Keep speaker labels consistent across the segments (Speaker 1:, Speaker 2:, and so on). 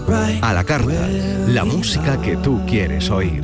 Speaker 1: A la carta, la música que tú quieres oír.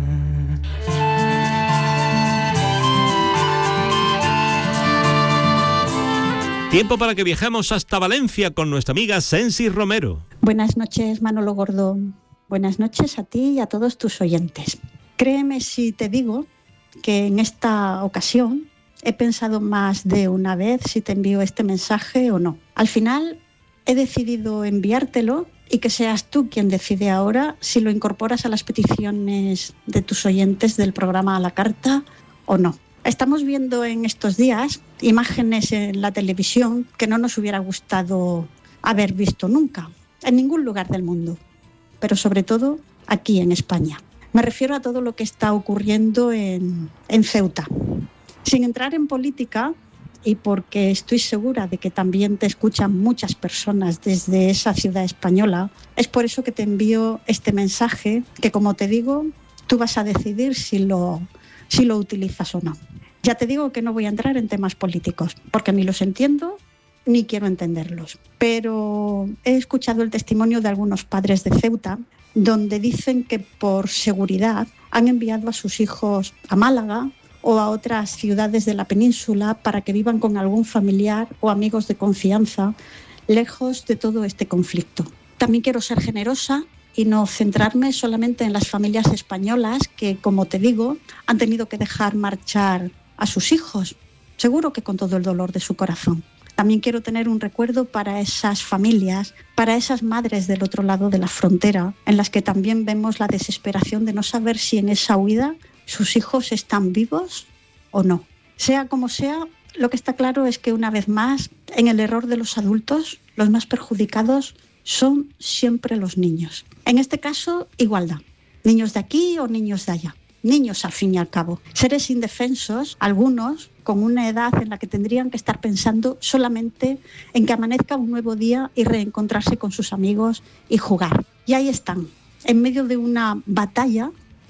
Speaker 2: Tiempo para que viajemos hasta Valencia con nuestra amiga Sensi Romero.
Speaker 3: Buenas noches, Manolo Gordo. Buenas noches a ti y a todos tus oyentes. Créeme si te digo que en esta ocasión he pensado más de una vez si te envío este mensaje o no. Al final he decidido enviártelo y que seas tú quien decide ahora si lo incorporas a las peticiones de tus oyentes del programa A la Carta o no. Estamos viendo en estos días imágenes en la televisión que no nos hubiera gustado haber visto nunca, en ningún lugar del mundo, pero sobre todo aquí en España. Me refiero a todo lo que está ocurriendo en Ceuta. Sin entrar en política, y porque estoy segura de que también te escuchan muchas personas desde esa ciudad española, es por eso que te envío este mensaje que, como te digo, tú vas a decidir si lo utilizas o no. Ya te digo que no voy a entrar en temas políticos, porque ni los entiendo ni quiero entenderlos. Pero he escuchado el testimonio de algunos padres de Ceuta, donde dicen que por seguridad han enviado a sus hijos a Málaga o a otras ciudades de la península para que vivan con algún familiar o amigos de confianza, lejos de todo este conflicto. También quiero ser generosa y no centrarme solamente en las familias españolas que, como te digo, han tenido que dejar marchar a sus hijos, seguro que con todo el dolor de su corazón. También quiero tener un recuerdo para esas familias, para esas madres del otro lado de la frontera, en las que también vemos la desesperación de no saber si en esa huida sus hijos están vivos o no. Sea como sea, lo que está claro es que una vez más, en el error de los adultos, los más perjudicados son siempre los niños. En este caso, igualdad. Niños de aquí o niños de allá. Niños, al fin y al cabo. Seres indefensos, algunos con una edad en la que tendrían que estar pensando solamente en que amanezca un nuevo día y reencontrarse con sus amigos y jugar. Y ahí están, en medio de una batalla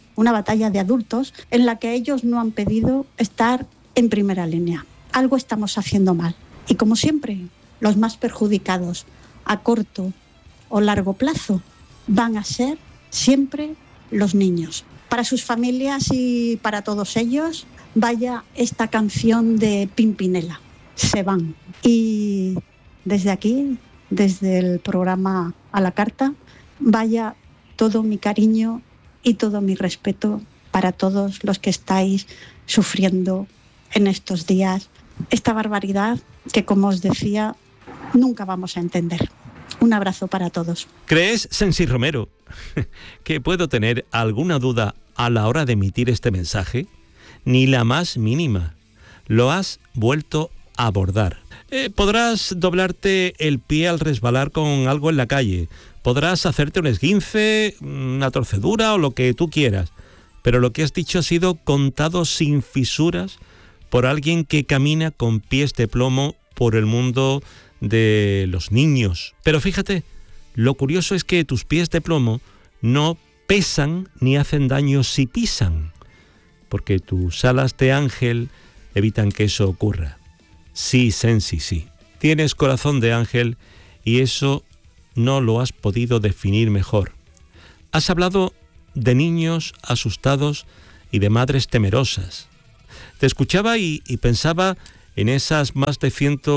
Speaker 3: de adultos en la que ellos no han pedido estar en primera línea. Algo estamos haciendo mal. Y como siempre, los más perjudicados a corto o largo plazo van a ser siempre los niños. Para sus familias y para todos ellos, vaya esta canción de Pimpinela, Se van. Y desde aquí, desde el programa A la Carta, vaya todo mi cariño y todo mi respeto para todos los que estáis sufriendo en estos días esta barbaridad que, como os decía, nunca vamos a entender. Un abrazo para todos.
Speaker 2: ¿Crees, Sensi Romero, que puedo tener alguna duda a la hora de emitir este mensaje? Ni la más mínima. Lo has vuelto a abordar. Podrás doblarte el pie al resbalar con algo en la calle. Podrás hacerte un esguince, una torcedura o lo que tú quieras. Pero lo que has dicho ha sido contado sin fisuras por alguien que camina con pies de plomo por el mundo de los niños. Pero fíjate, lo curioso es que tus pies de plomo no pesan ni hacen daño si pisan, porque tus alas de ángel evitan que eso ocurra. Sí, Sensi, sí. Tienes corazón de ángel y eso no lo has podido definir mejor. Has hablado de niños asustados y de madres temerosas. Te escuchaba y pensaba en esas más de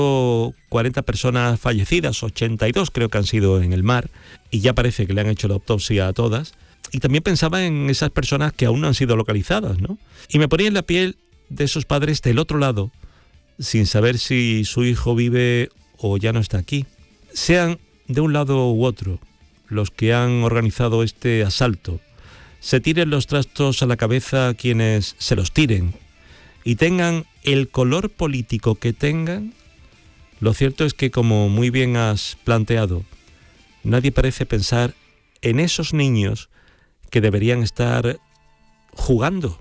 Speaker 2: 140 personas fallecidas, 82 creo que han sido en el mar, y ya parece que le han hecho la autopsia a todas. Y también pensaba en esas personas que aún no han sido localizadas, ¿no? Y me ponía en la piel de esos padres del otro lado, sin saber si su hijo vive o ya no está aquí. Sean de un lado u otro los que han organizado este asalto, se tiren los trastos a la cabeza quienes se los tiren, y tengan el color político que tengan, lo cierto es que, como muy bien has planteado, nadie parece pensar en esos niños que deberían estar jugando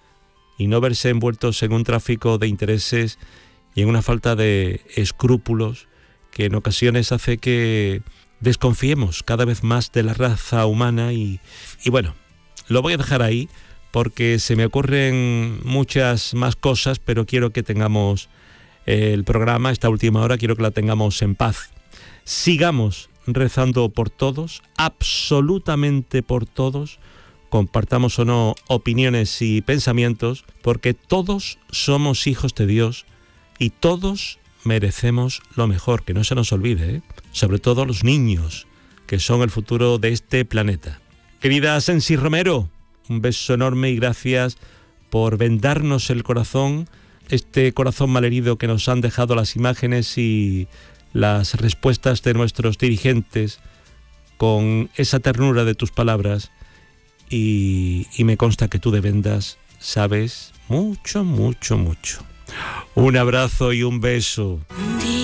Speaker 2: y no verse envueltos en un tráfico de intereses y en una falta de escrúpulos que en ocasiones hace que desconfiemos cada vez más de la raza humana y bueno, lo voy a dejar ahí porque se me ocurren muchas más cosas, pero quiero que tengamos el programa, esta última hora, quiero que la tengamos en paz. Sigamos rezando por todos, absolutamente por todos, compartamos o no opiniones y pensamientos, porque todos somos hijos de Dios y todos merecemos lo mejor, que no se nos olvide, sobre todo los niños, que son el futuro de este planeta. Querida Sensi Romero, un beso enorme y gracias por vendarnos el corazón, este corazón malherido que nos han dejado las imágenes y las respuestas de nuestros dirigentes con esa ternura de tus palabras, y me consta que tú de vendas sabes mucho, mucho, mucho. Un abrazo y un beso.